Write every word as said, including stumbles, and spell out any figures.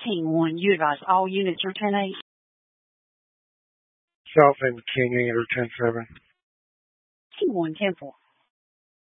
King one, you advise all units are ten eight. South End King eight or ten seven. King one, ten four.